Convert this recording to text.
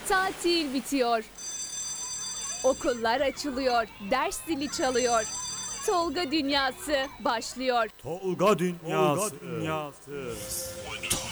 Tatil bitiyor. Okullar açılıyor. Ders zili çalıyor. Tolga dünyası başlıyor. Tolga dünyası.